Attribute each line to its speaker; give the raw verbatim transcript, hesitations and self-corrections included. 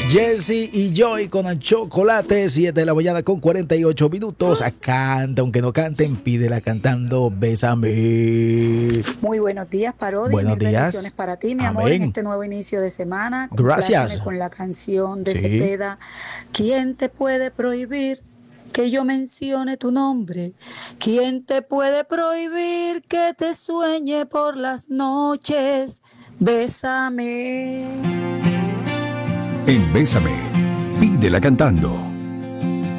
Speaker 1: Jesse y Joy con el chocolate, siete de la mañana con cuarenta y ocho minutos. Canta, aunque no canten, pídela cantando, bésame.
Speaker 2: Muy buenos días, Parodi.
Speaker 1: Buenos
Speaker 2: Mil
Speaker 1: días.
Speaker 2: bendiciones para ti, mi
Speaker 1: Amén.
Speaker 2: amor, en este nuevo inicio de semana.
Speaker 1: Gracias.
Speaker 2: Compláceme con la canción de
Speaker 1: Sí.
Speaker 2: Cepeda. ¿Quién te puede prohibir que yo mencione tu nombre? ¿Quién te puede prohibir que te sueñe por las noches? Bésame.
Speaker 3: En Bésame, pídela cantando.